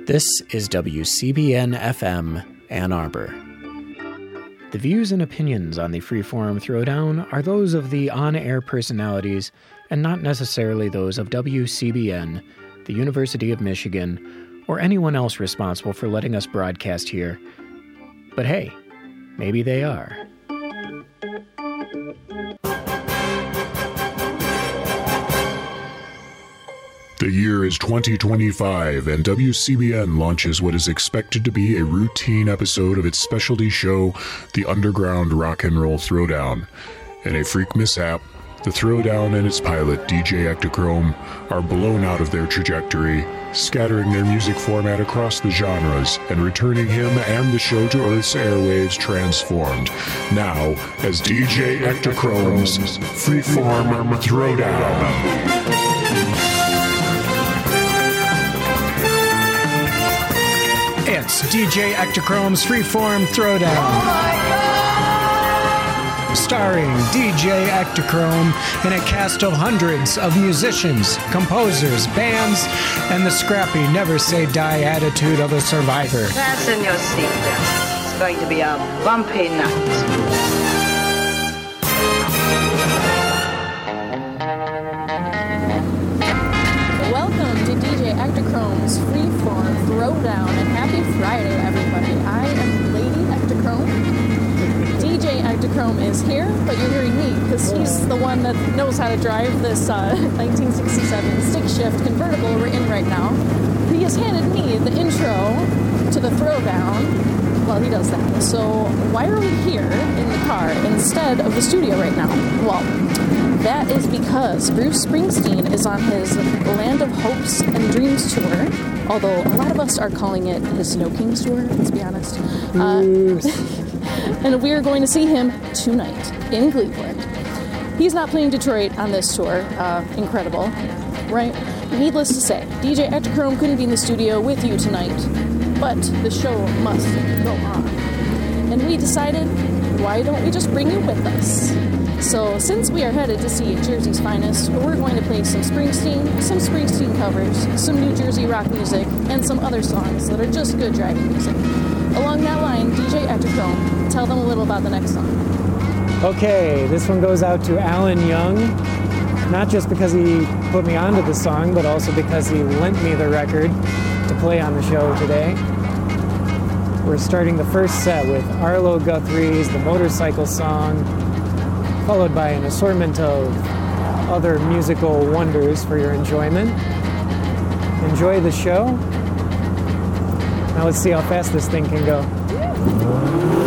This is WCBN-FM, Ann Arbor. The views and opinions on the Freeform Throwdown are those of the on-air personalities and not necessarily those of WCBN, the University of Michigan, or anyone else responsible for letting us broadcast here. But hey, maybe they are. The year is 2025, and WCBN launches what is expected to be a routine episode of its specialty show, the Underground Rock and Roll Throwdown. In a freak mishap, the Throwdown and its pilot, DJ Ektachrome, are blown out of their trajectory, scattering their music format across the genres and returning him and the show to Earth's airwaves transformed. Now, as DJ Ektachrome's Freeform Throwdown. It's DJ Ektachrome's Freeform Throwdown. Oh my God! Starring DJ Ektachrome in a cast of hundreds of musicians, composers, bands, and the scrappy never say die attitude of a survivor. Fasten your seatbelts. It's going to be a bumpy night. Ektachrome's Freeform Throwdown, and happy Friday, everybody. I am Lady Ektachrome. DJ Ektachrome is here, but you're hearing me because he's the one that knows how to drive this 1967 stick-shift convertible we're in right now. He has handed me the intro to the Throwdown while he does that. So why are we here in the car instead of the studio right now? Well, that is because Bruce Springsteen is on his Land of Hopes and Dreams tour, although a lot of us are calling it his Snow Kings tour, let's be honest. And we're going to see him tonight in Cleveland. He's not playing Detroit on this tour. Incredible, right? Needless to say, DJ Ektachrome couldn't be in the studio with you tonight, but the show must go on. And we decided, why don't we just bring you with us? So, since we are headed to see Jersey's finest, we're going to play some Springsteen covers, some New Jersey rock music, and some other songs that are just good driving music. Along that line, DJ Ektachrome, tell them a little about the next song. Okay, this one goes out to Alan Young, not just because he put me onto the song, but also because he lent me the record to play on the show today. We're starting the first set with Arlo Guthrie's The Motorcycle Song, followed by an assortment of other musical wonders for your enjoyment. Enjoy the show. Now let's see how fast this thing can go.